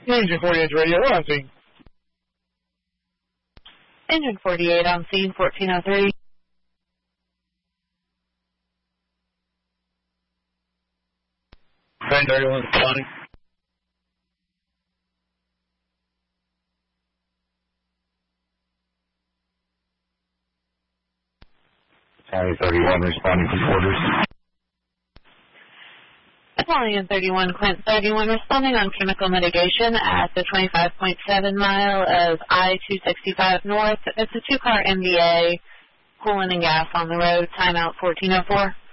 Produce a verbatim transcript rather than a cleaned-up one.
Engine forty-eight radio, we're on scene. Engine forty-eight on scene, fourteen oh three. Train thirty-one responding. Charlie thirty-one responding to orders. Italian thirty-one, Quint thirty-one, responding on chemical mitigation at the twenty-five point seven mile of I two sixty-five North. It's a two-car M B A, coolant and gas on the road. Timeout fourteen oh four.